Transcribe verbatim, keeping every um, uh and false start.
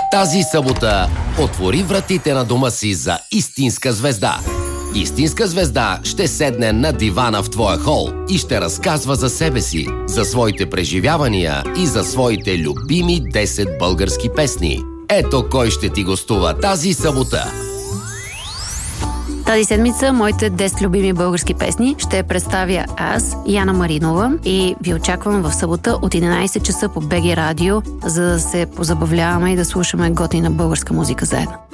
Тази събота отвори вратите на дома си за истинска звезда. Истинска звезда ще седне на дивана в твоя хол и ще разказва за себе си, за своите преживявания и за своите любими десет български песни. Ето кой ще ти гостува тази събота. Тази седмица моите десет любими български песни ще представя аз, Яна Маринова, и ви очаквам в събота от единайсет часа по БГ Радио, за да се позабавляваме и да слушаме готина българска музика заедно.